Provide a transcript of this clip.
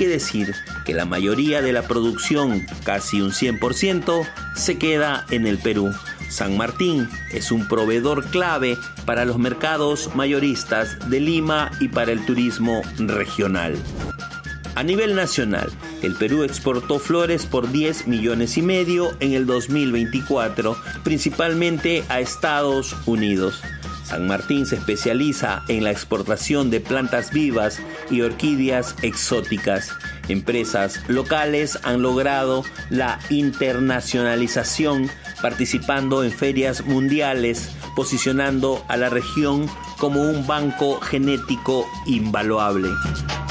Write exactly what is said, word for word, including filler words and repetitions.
que decir que la mayoría de la producción, casi un cien por ciento, se queda en el Perú. San Martín es un proveedor clave para los mercados mayoristas de Lima y para el turismo regional. A nivel nacional, el Perú exportó flores por diez millones y medio en el dos mil veinticuatro, principalmente a Estados Unidos. San Martín se especializa en la exportación de plantas vivas y orquídeas exóticas. Empresas locales han logrado la internacionalización participando en ferias mundiales, posicionando a la región como un banco genético invaluable.